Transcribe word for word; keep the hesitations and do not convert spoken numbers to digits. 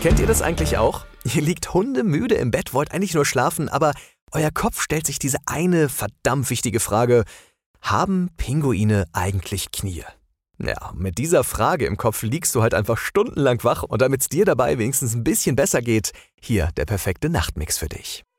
Kennt ihr das eigentlich auch? Ihr liegt hundemüde im Bett, wollt eigentlich nur schlafen, aber euer Kopf stellt sich diese eine verdammt wichtige Frage: Haben Pinguine eigentlich Knie? Ja, mit dieser Frage im Kopf liegst du halt einfach stundenlang wach und damit es dir dabei wenigstens ein bisschen besser geht, hier der perfekte Nachtmix für dich.